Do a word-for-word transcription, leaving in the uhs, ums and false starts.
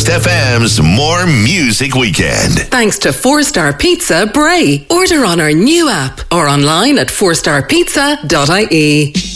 Coast F M's More Music Weekend. Thanks to Four Star Pizza Bray. Order on our new app or online at four star pizza dot I E.